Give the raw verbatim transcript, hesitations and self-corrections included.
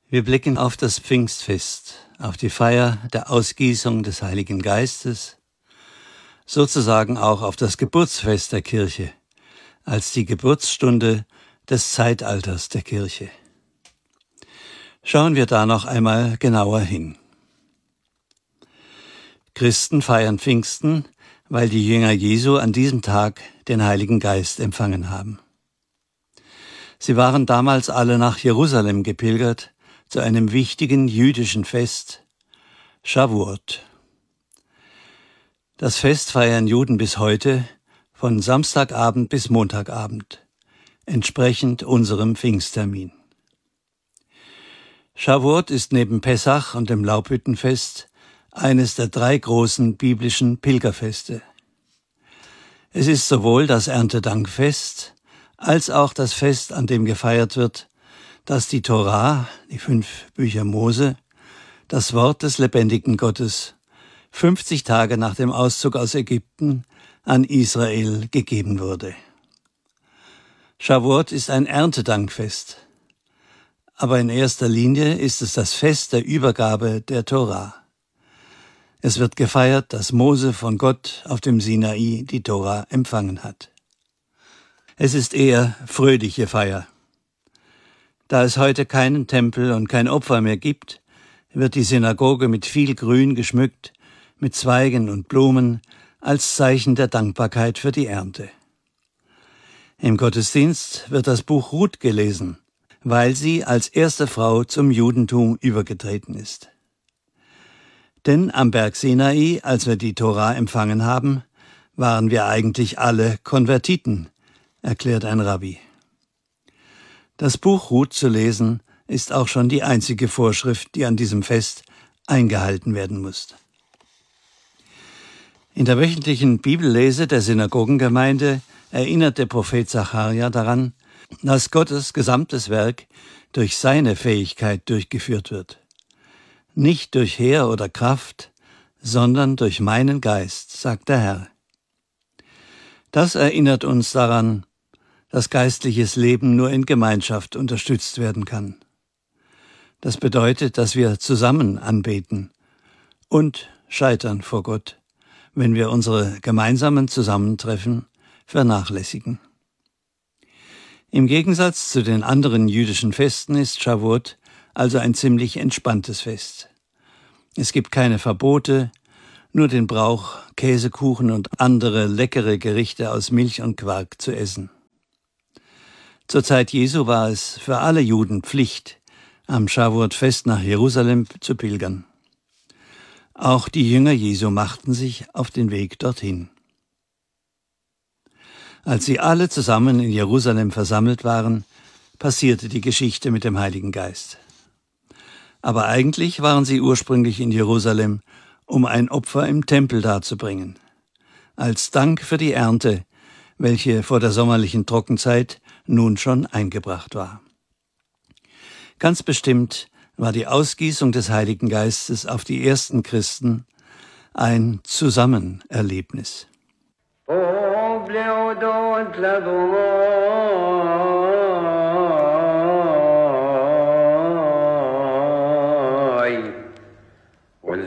Wir blicken auf das Pfingstfest, auf die Feier der Ausgießung des Heiligen Geistes, sozusagen auch auf das Geburtsfest der Kirche, als die Geburtsstunde des Zeitalters der Kirche. Schauen wir da noch einmal genauer hin. Christen feiern Pfingsten, weil die Jünger Jesu an diesem Tag den Heiligen Geist empfangen haben. Sie waren damals alle nach Jerusalem gepilgert, zu einem wichtigen jüdischen Fest, Shavuot. Das Fest feiern Juden bis heute, von Samstagabend bis Montagabend, entsprechend unserem Pfingsttermin. Shavuot ist neben Pessach und dem Laubhüttenfest eines der drei großen biblischen Pilgerfeste. Es ist sowohl das Erntedankfest als auch das Fest, an dem gefeiert wird, dass die Tora, die fünf Bücher Mose, das Wort des lebendigen Gottes, fünfzig Tage nach dem Auszug aus Ägypten an Israel gegeben wurde. Shavuot ist ein Erntedankfest, aber in erster Linie ist es das Fest der Übergabe der Tora. Es wird gefeiert, dass Mose von Gott auf dem Sinai die Tora empfangen hat. Es ist eher fröhliche Feier. Da es heute keinen Tempel und kein Opfer mehr gibt, wird die Synagoge mit viel Grün geschmückt, mit Zweigen und Blumen, als Zeichen der Dankbarkeit für die Ernte. Im Gottesdienst wird das Buch Ruth gelesen, weil sie als erste Frau zum Judentum übergetreten ist. Denn am Berg Sinai, als wir die Tora empfangen haben, waren wir eigentlich alle Konvertiten, erklärt ein Rabbi. Das Buch Ruth zu lesen, ist auch schon die einzige Vorschrift, die an diesem Fest eingehalten werden muss. In der wöchentlichen Bibellese der Synagogengemeinde erinnert der Prophet Zacharja daran, dass Gottes gesamtes Werk durch seine Fähigkeit durchgeführt wird. Nicht durch Heer oder Kraft, sondern durch meinen Geist, sagt der Herr. Das erinnert uns daran, dass geistliches Leben nur in Gemeinschaft unterstützt werden kann. Das bedeutet, dass wir zusammen anbeten und scheitern vor Gott, wenn wir unsere gemeinsamen Zusammentreffen vernachlässigen. Im Gegensatz zu den anderen jüdischen Festen ist Shavuot also ein ziemlich entspanntes Fest. Es gibt keine Verbote, nur den Brauch, Käsekuchen und andere leckere Gerichte aus Milch und Quark zu essen. Zur Zeit Jesu war es für alle Juden Pflicht, am Shavuot-Fest nach Jerusalem zu pilgern. Auch die Jünger Jesu machten sich auf den Weg dorthin. Als sie alle zusammen in Jerusalem versammelt waren, passierte die Geschichte mit dem Heiligen Geist. Aber eigentlich waren sie ursprünglich in Jerusalem, um ein Opfer im Tempel darzubringen, als Dank für die Ernte, welche vor der sommerlichen Trockenzeit nun schon eingebracht war. Ganz bestimmt war die Ausgießung des Heiligen Geistes auf die ersten Christen ein Zusammenerlebnis.